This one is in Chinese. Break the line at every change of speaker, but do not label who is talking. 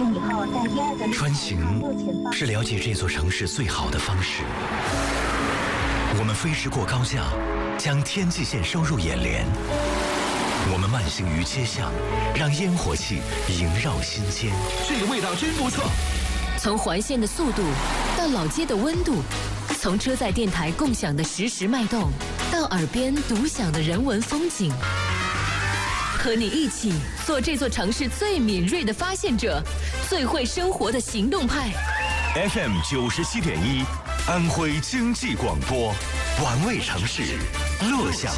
穿行是了解这座城市最好的方式。我们飞驰过高架，将天际线收入眼帘。我们慢行于街巷，让烟火气萦绕心间。
这个味道真不错。
从环线的速度到老街的温度，从车载电台共享的实时脉动，到耳边独享的人文风景。和你一起做这座城市最敏锐的发现者，最会生活的行动派。
FM 97.1，安徽经济广播，玩味城市，乐享